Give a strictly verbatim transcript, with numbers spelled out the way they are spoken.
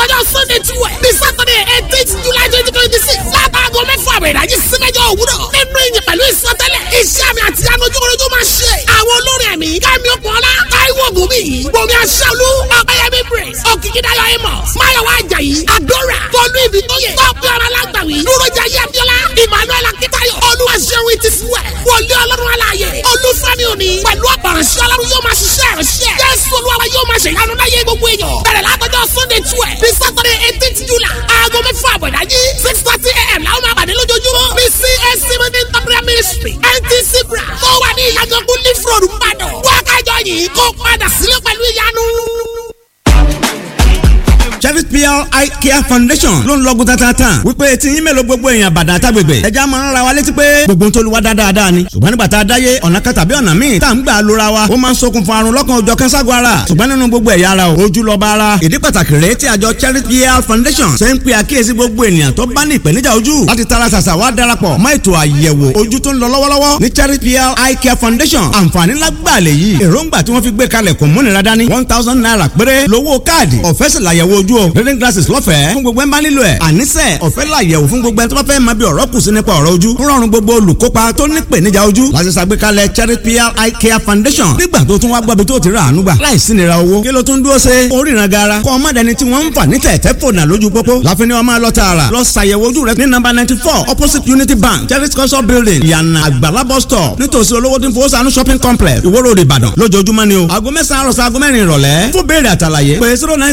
látọjọ́ sunday twelve ní saturday eighteenth july twenty twenty six látàgọ́ mẹ́fà àbẹ̀ ìdájí sí mẹ́jọ òwúrọ̀ nínú ìyìn pẹ̀lú ìsọtẹ́lẹ̀ iṣẹ́ àmì àti anujúkọ̀rọ̀jú máa ṣe àwọn olórin ẹ̀mí kẹ́mi ọ̀pọ̀lá táíwò gòmí gòmí aṣáálú ọ̀pẹ̀yẹmí praise òkìkídáyọ̀ amos máyọ̀wá àjàyí àdóra tọ́lú ibi tó yẹ tọ́pẹ́ ọ̀rọ̀ alágbàwí dúrójà yẹ́bíọ́lá emmanuel akitayo olúwaṣẹ́wó ti fúwẹ̀ wọlé ọlọ́run aláàyè olúfẹ́mi òní pẹ̀lú ọ̀pọ̀ránṣẹ́ ọlọ́run yóò máa ṣiṣẹ́ ìránṣẹ́ jésù olúwa yóò máa ṣe ìyanu láyé gbogbo èèyàn bẹ̀rẹ̀ látọjọ́ sunday twelve ní saturday eighteenth july aago mẹ́fà àbọ̀dájí six thirty a.m. làwọn máa pàdé lójoojúmọ́ ní c S C Modern Temporary Ministry N T C bra tó wà ní ìyàgànkú leaf road mbàdàn wákàjọ yìí kó padà sílé pẹ̀lú ìyanu. Cherith P R Eye Care Foundation ló ń lọ́gùn tatatan wípé tí yín mélòó gbogbo èèyàn bàdàn àtàgbègbè ẹja máa ń ra wa létí pé gbogbo tó lu wa dáadáa ni ṣùgbọ́n nígbà tá a dáyé ọ̀nà kan tàbí ọ̀nà míì tá à ń gbà lóra wa ó máa ń ṣokùnfà àrùn lọ́kàn òjọ̀ kẹ́ńsàgọ́ ara ṣùgbọ́n nínú gbogbo ẹ̀yà ara o ojú lọ́ba ara ìdí pàtàkì rèé tí àjọ Cherith P R Foundation ṣe ń pe àkíyèsí gbogbo ènìyàn tó bá ní ìpèníjà ojú láti tara ṣàṣà wá darapọ̀ mọ́ ètò àyẹ̀wò ojú tó ń lọ lọ́wọ́lọ́wọ́ ní Cherith P R Eye Care Foundation àǹfààní lágbàá lè yí èròǹgbà tí wọ́n fi gbé kalẹ̀ kò múnira dání one thousand naira péré lówó káàdì ọ̀fẹ́ sì làyẹ̀wò ojú o reading glasses lọ́fẹ̀ẹ́ fún gbogbo ẹ̀ bá nílò ẹ̀ àníṣe ọ̀fẹ́ làyẹ̀wò fún gbogbo ẹ̀ tó bá fẹ́ máa bí ọ̀rọ̀ kù sí nípa ọ̀rọ̀ ojú ń rọrùn gbogbo olùkópa tó ní ìpèníjà ojú láti ṣàgbékalẹ̀ Cherith P R Eye Care Foundation nígbà tó tún wá gbọ́bi tó ti rà àánú gbà láì sí nira owó kí ló tún dúró ṣe oríran gara kọ́ ọmọ dẹni tí wọ́n ń fà ní tẹ̀tẹ̀ fònà lójú pópó láfi ni wọ́n máa lọ tààrà lọ ṣàyẹ̀wò ojú rẹ ní nọ́mbà ninety four opposite Unity Bank Cherith culture building yànnà àgbàlá bus stop nítòsí olówó tí ń fowó sànú shopping complex Ìwó Road Ìbàdàn lójoojúmọ́ ni o aago mẹ́sàn-án àròsọ aago mẹ́rin ìrọ̀lẹ́ fún béèrè àtàlàyé pé zero nine